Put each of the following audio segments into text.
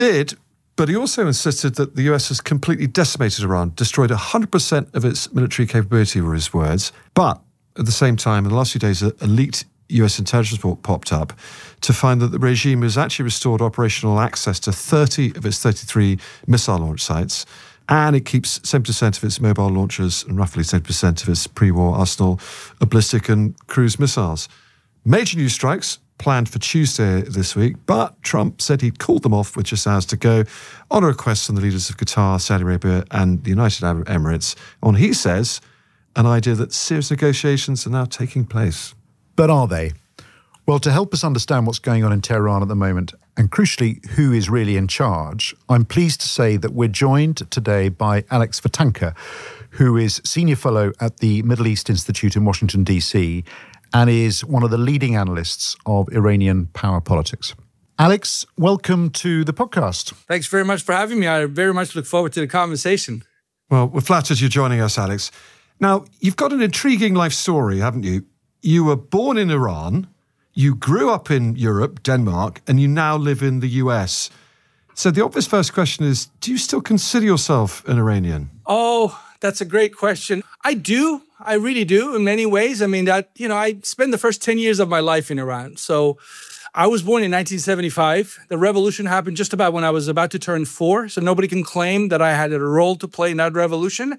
Did, but he also insisted that the US has completely decimated Iran, destroyed 100% of its military capability, were his words. But at the same time, in the last few days, a leaked US intelligence report popped up to find that the regime has actually restored operational access to 30 of its 33 missile launch sites, and it keeps 70% of its mobile launchers and roughly 70% of its pre-war arsenal of ballistic and cruise missiles. Major new strikes planned for Tuesday this week, but Trump said he'd called them off with just hours to go on a request from the leaders of Qatar, Saudi Arabia and the United Arab Emirates on, he says, an idea that serious negotiations are now taking place. But are they? Well, to help us understand what's going on in Tehran at the moment, and crucially, who is really in charge, I'm pleased to say that we're joined today by Alex Vatanka, who is Senior Fellow at the Middle East Institute in Washington, D.C., and is one of the leading analysts of Iranian power politics. Alex, welcome to the podcast. Thanks very much for having me. I very much look forward to the conversation. Well, we're flattered you're joining us, Alex. Now, you've got an intriguing life story, haven't you? You were born in Iran, you grew up in Europe, Denmark, and you now live in the US. So the obvious first question is, do you still consider yourself an Iranian? Oh, that's a great question. I do. I really do in many ways. I mean, I spent the first 10 years of my life in Iran. So I was born in 1975. The revolution happened just about when I was about to turn 4. So nobody can claim that I had a role to play in that revolution.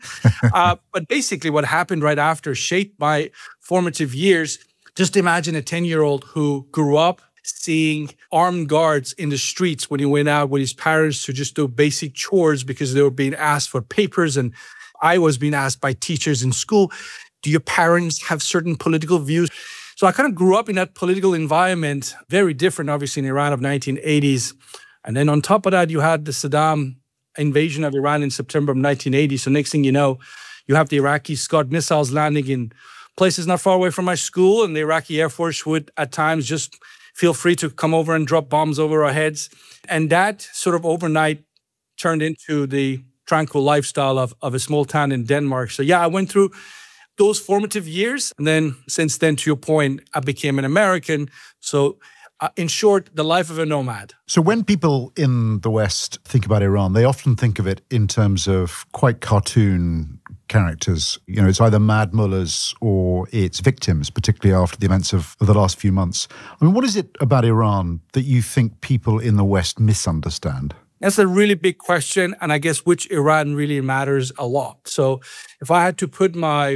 But basically what happened right after shaped my formative years. Just imagine a 10-year-old who grew up seeing armed guards in the streets when he went out with his parents to just do basic chores because they were being asked for papers, and I was being asked by teachers in school, do your parents have certain political views? So I kind of grew up in that political environment, very different, obviously, in Iran of 1980s. And then on top of that, you had the Saddam invasion of Iran in September of 1980. So next thing you know, you have the Iraqi Scud missiles landing in places not far away from my school, and the Iraqi Air Force would at times just feel free to come over and drop bombs over our heads. And that sort of overnight turned into the tranquil lifestyle of a small town in Denmark. So yeah, I went through those formative years. And then since then, to your point, I became an American. So in short, the life of a nomad. So when people in the West think about Iran, they often think of it in terms of quite cartoon characters. You know, it's either mad mullahs or it's victims, particularly after the events of the last few months. I mean, what is it about Iran that you think people in the West misunderstand? That's a really big question, and I guess which Iran really matters a lot. So if I had to put my,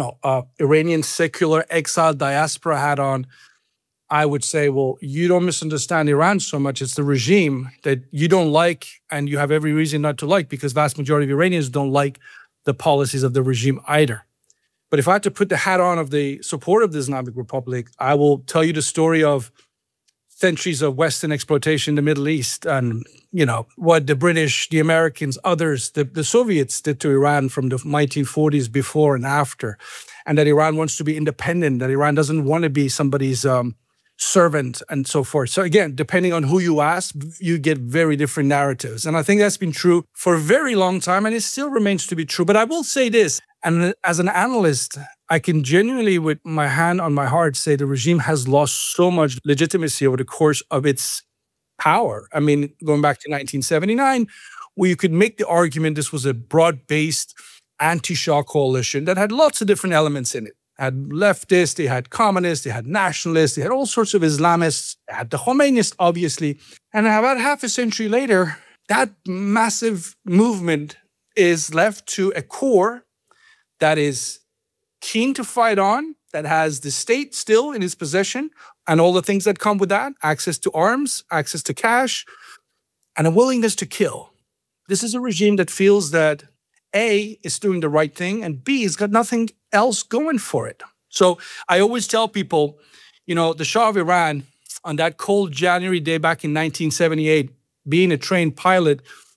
Iranian secular exile diaspora hat on, I would say, well, you don't misunderstand Iran so much. It's the regime that you don't like, and you have every reason not to like, because vast majority of Iranians don't like the policies of the regime either. But if I had to put the hat on of the support of the Islamic Republic, I will tell you the story of centuries of Western exploitation in the Middle East and, what the British, the Americans, others, the Soviets did to Iran from the 1940s before and after, and that Iran wants to be independent, that Iran doesn't want to be somebody's servant and so forth. So again, depending on who you ask, you get very different narratives. And I think that's been true for a very long time, and it still remains to be true. But I will say this, and as an analyst, I can genuinely, with my hand on my heart, say the regime has lost so much legitimacy over the course of its power. I mean, going back to 1979, where you could make the argument this was a broad-based anti-Shah coalition that had lots of different elements in it. It had leftists, they had communists, they had nationalists, they had all sorts of Islamists, they had the Khomeinists, obviously. And about half a century later, that massive movement is left to a core that is keen to fight on, that has the state still in its possession and all the things that come with that, access to arms, access to cash, and a willingness to kill. This is a regime that feels that A, is doing the right thing, and B, has got nothing else going for it. So I always tell people, the Shah of Iran, on that cold January day back in 1978, being a trained pilot,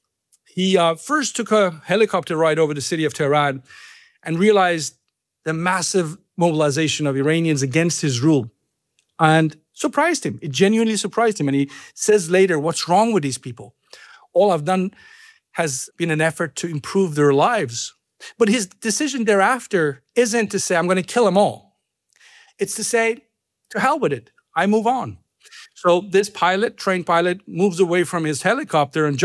he first took a helicopter ride over the city of Tehran and realized the massive mobilization of Iranians against his rule, and surprised him. It genuinely surprised him. And he says later, what's wrong with these people? All I've done has been an effort to improve their lives. But his decision thereafter isn't to say, I'm going to kill them all. It's to say, to hell with it. I move on. So this pilot, trained pilot, moves away from his helicopter and